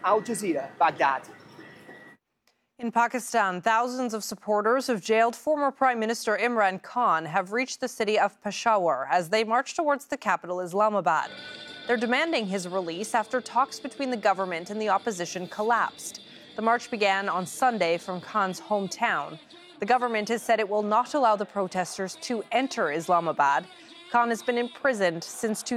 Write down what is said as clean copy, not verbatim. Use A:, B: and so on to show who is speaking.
A: Al Jazeera, Baghdad.
B: In Pakistan, thousands of supporters of jailed former Prime Minister Imran Khan have reached the city of Peshawar as they march towards the capital, Islamabad. They're demanding his release after talks between the government and the opposition collapsed. The march began on Sunday from Khan's hometown. The government has said it will not allow the protesters to enter Islamabad. Khan has been imprisoned since